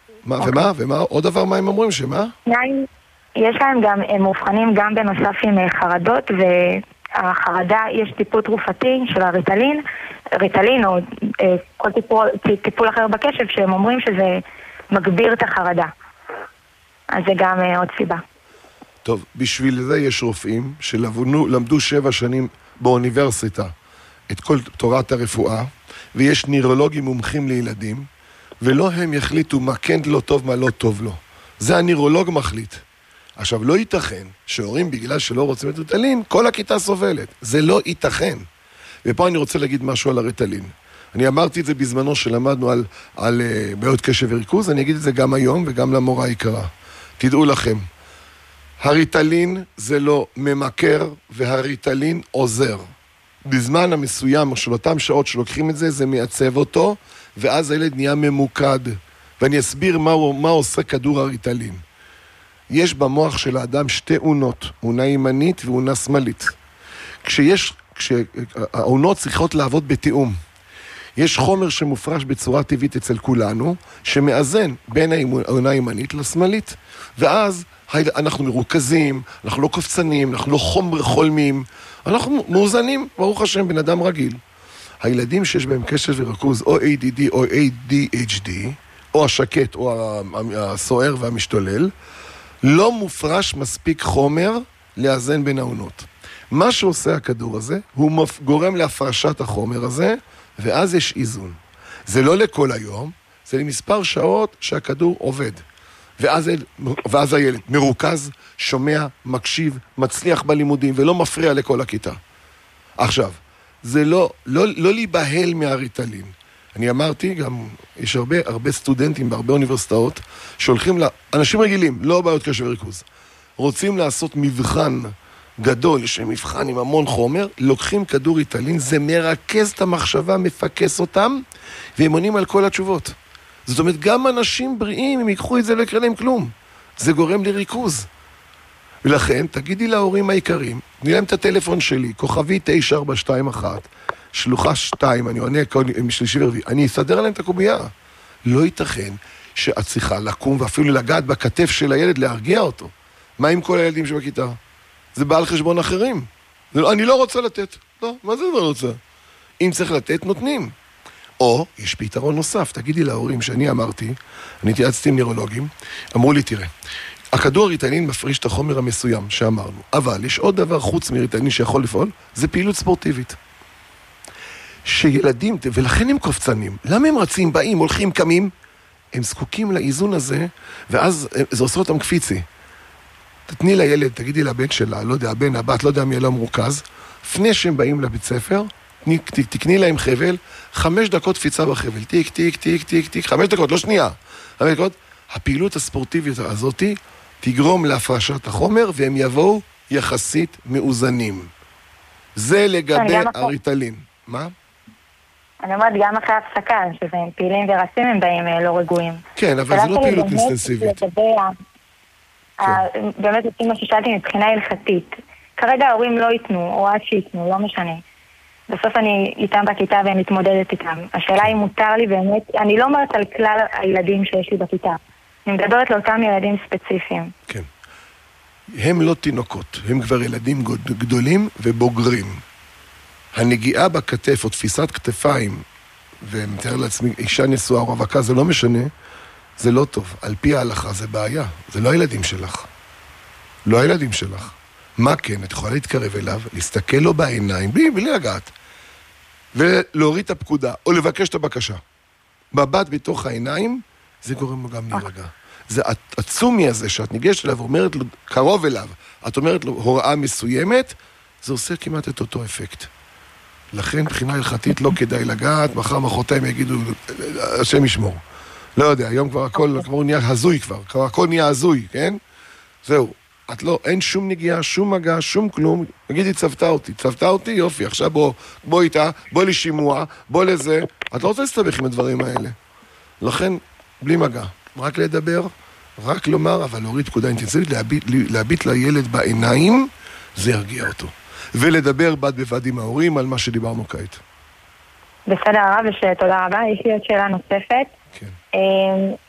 ומה? עוד דבר מה הם אומרים? שמה? יש להם גם, הם מאובחנים גם בנוסף עם חרדות, והחרדה, יש טיפול תרופתי של ריטלין או כל טיפול אחר בקשב, שהם אומרים שזה מגביר את החרדה. אז זה גם עוד סיבה. טוב, בשביל זה יש רופאים שלמדו 7 שנים באוניברסיטה את כל תורת הרפואה, ויש נירולוגים מומחים לילדים, ולא הם יחליטו מה כן לא טוב, מה לא טוב לו. זה הנירולוג מחליט. עכשיו, לא ייתכן שהורים בגלל שלא רוצים את ריטלין, כל הכיתה סובלת. זה לא ייתכן. ופה אני רוצה להגיד משהו על הריטלין. אני אמרתי את זה בזמנו שלמדנו על בעיות קשב וריכוז, אני אגיד את זה גם היום וגם למורה היקרה. תדעו לכם, הריטלין זה לא ממכר, והריטלין עוזר. בזמן המסוים של אותם שעות שלוקחים את זה, זה מייצב אותו, ואז הילד נהיה ממוקד. ואני אסביר מה עושה כדור הריטלין. יש במוח של האדם 2 אונות, אונה ימנית ואונה שמאלית. כשהאונות צריכות לעבוד בתיאום. יש חומר שמופרש בצורה טבעית אצל כולנו, שמאזן בין האונה הימנית לשמאלית. ואז אנחנו מרוכזים, אנחנו לא קופצנים, אנחנו לא חולמים, אנחנו מאוזנים, ברוך השם, בן אדם רגיל. הילדים שיש בהם קשב וריכוז, או ADD או ADHD, או השקט או הסוער והמשתולל, לא מופרש מספיק חומר לאזן בין העונות. מה שעושה הכדור הזה, הוא גורם להפרשת החומר הזה, ואז יש איזון. זה לא לכל היום, זה למספר שעות שהכדור עובד. ואז הילד מרוכז, שומע, מקשיב, מצליח בלימודים, ולא מפריע לכל הכיתה. עכשיו, זה לא להיבהל מהריטלין. אני אמרתי, גם יש הרבה סטודנטים בהרבה אוניברסיטאות, שהולכים אנשים רגילים, לא בעיות קשב וריכוז, רוצים לעשות מבחן גדול, שמבחן עם המון חומר, לוקחים כדור ריטלין, זה מרכז את המחשבה, מפקס אותם, והם עונים על כל התשובות. זאת אומרת, גם אנשים בריאים, הם ייקחו את זה, לא יקרה להם כלום. זה גורם לריכוז. ולכן, תגידי להורים העיקרים, תני להם את הטלפון שלי, כוכבי 9421, שלוחה 2, אני עונה משלישי ורביעי, אני אסדר להם את הקובייה. לא ייתכן שאת צריכה לקום ואפילו לגעת בכתף של הילד, להרגיע אותו. מה עם כל הילדים שבכיתה? זה בא על חשבון אחרים. אני לא רוצה לתת. לא, מה זה לא רוצה? אם צריך לתת, נותנים. או, יש פתרון נוסף, תגידי להורים שאני אמרתי, אני התייעצתי עם נירולוגים, אמרו לי, תראה, הכדור הריטלין מפריש את החומר המסוים שאמרנו, אבל יש עוד דבר חוץ מריטלין שיכול לפעול, זה פעילות ספורטיבית. שילדים, ולכן הם קופצנים, למה הם רצים, באים, הולכים, קמים? הם זקוקים לאיזון הזה, ואז זה עושה אותם קפיצי. תתני לילד, תגידי לבן שלה, לא יודע, הבן, הבת, לא יודע מי לא מרוכז, לפני שהם באים לבית ספר, תקני להם חבל, 5 דקות קפיצה בחבל, טיק, טיק, טיק, טיק, טיק, 5 דקות, לא שנייה, 5 דקות, הפעילות הספורטיבית הזאת תגרום להפרשת החומר, והם יבואו יחסית מאוזנים. זה לגבי הריטלין. מה? אני אומרת, גם אחרי הפסקה, שהם פעילים ורצים, הם באים לא רגועים. כן, אבל זה לא פעילות אינסטנסיבית. באמת, לפי מה ששאלתי מבחינה הלכתית, כרגע ההורים לא ייתנו, או עד שייתנו, לא משנה. בסוף אני איתם בכיתה והם מתמודדת איתם. השאלה היא מותר לי באמת, אני לא אומרת על כלל הילדים שיש לי בכיתה. אני מדברת לאותם ילדים ספציפיים. כן. הם לא תינוקות, הם כבר ילדים גדולים ובוגרים. הנגיעה בכתף או תפיסת כתפיים, ומתאר לעצמי, אישה נשואה או רווקה, זה לא משנה, זה לא טוב. על פי ההלכה זה בעיה. זה לא הילדים שלך. לא הילדים שלך. מה כן? את יכולה להתקרב אליו, להסתכל לו בעיניים, בלי לגעת, ולהוריד את הפקודה, או לבקש את הבקשה. מבט בתוך העיניים, זה גורם לו גם להירגע. זה עצומי הזה שאת ניגשת אליו ואומרת לו, קרוב אליו, את אומרת לו הוראה מסוימת, זה עושה כמעט את אותו אפקט. לכן בחינה הלכתית לא כדאי לגעת, מחר מחרתיים יגידו, השם ישמור. לא יודע, היום כבר הכל כבר נהיה הזוי כבר הכל נהיה הזוי, כן? זהו. את לא, אין שום נגיעה, שום מגע, שום כלום. תגידי, צבתה אותי, יופי, עכשיו בוא איתה, בוא לשימוע, בוא לזה. את לא רוצה להסתבך עם הדברים האלה. לכן, בלי מגע. רק לדבר, רק לומר, אבל להוריד פקודה אינטנסיבית, להביט לילד בעיניים, זה ירגיע אותו. ולדבר בד בבד עם ההורים על מה שדיברנו כעת. בסדר הרב, תודה רבה. יש לי עוד שאלה נוספת. כן.